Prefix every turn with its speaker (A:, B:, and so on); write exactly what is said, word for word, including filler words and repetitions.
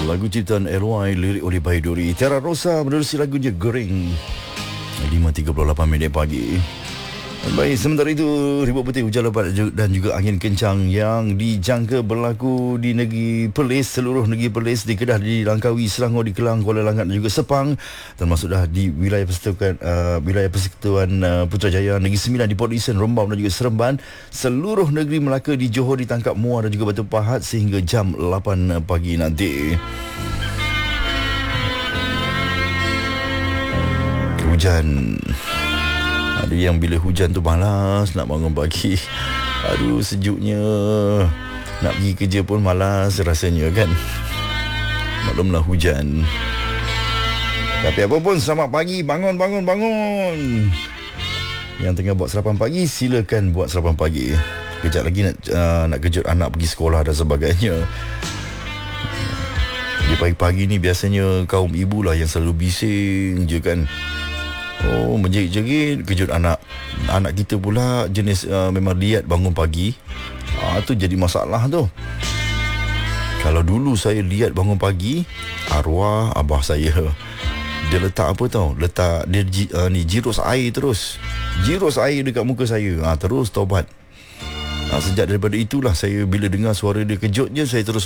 A: Lagu ciptaan L Y, lirik oleh Baiduri. Tiara Rosa menerusi lagunya Gering. lima tiga puluh lapan minit pagi. Baik, sementara itu ribut putih, hujan lebat dan juga angin kencang yang dijangka berlaku di negeri Perlis, seluruh negeri Perlis, di Kedah, di Langkawi, Selangor, di Kelang, Kuala Langat dan juga Sepang, termasuk dah di wilayah persekutuan uh, wilayah persekutuan uh, Putrajaya, Negeri Sembilan, di Port Dickson, Rembau dan juga Seremban. Seluruh negeri Melaka, di Johor, ditangkap Muar dan juga Batu Pahat sehingga jam lapan pagi nanti. Hujan. Ada yang bila hujan tu malas nak bangun pagi. Aduh, sejuknya. Nak pergi kerja pun malas rasanya kan. Maklumlah hujan. Tapi apa pun, selamat pagi. Bangun, bangun, bangun. Yang tengah buat sarapan pagi, silakan buat sarapan pagi. Kejap lagi nak, uh, nak kejut anak pergi sekolah dan sebagainya. Di pagi-pagi ni biasanya kaum ibu lah yang selalu bising je kan. Oh, menjerit-jerit kejut anak. Anak kita pula jenis uh, memang liat bangun pagi. Ah, tu jadi masalah tu. Kalau dulu saya liat bangun pagi, arwah abah saya, dia letak apa tau? Letak dia uh, ni jirus air terus. Jirus air dekat muka saya. Ah, terus taubat. Ah, sejak daripada itulah saya bila dengar suara dia kejut je, saya terus